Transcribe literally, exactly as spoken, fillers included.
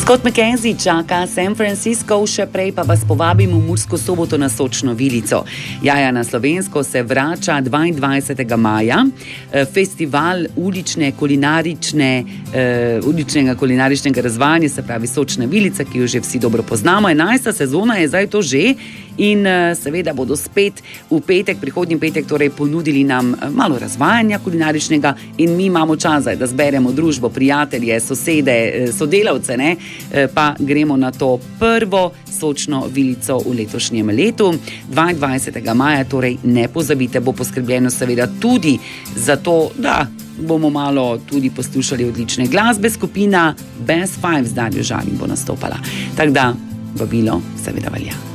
Scott McKenzie čaka San Francisco, še prej pa vas povabimo v Mursko Soboto na Sočno vilico. Jaja na Slovensko se vrača dvaindvajsetega maja. Festival ulične kulinarične, uh, uličnega kulinaričnega razvajanja, se pravi Sočna vilica, ki jo že vsi dobro poznamo. enajsta sezona je zdaj to že in uh, seveda bodo spet v petek, prihodnji petek, torej ponudili nam malo razvajanja kulinaričnega in mi imamo čas, da zberemo družbo, prijatelje, sosede, sodelavce, ne? Pa gremo na to prvo Sočno vilico v letošnjem letu. dvaindvajsetega maja, torej ne pozabite, bo poskrbljeno seveda tudi za to, da bomo malo tudi poslušali odlične glasbe. Skupina Bass Five z Darjo Žalim bo nastopala. Tako da vabilo seveda velja.